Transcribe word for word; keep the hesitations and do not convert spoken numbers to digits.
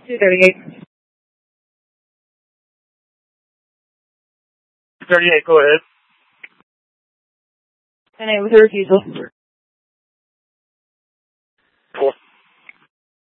two thirty-eight. thirty-eight, go ahead. ten eight with a refusal.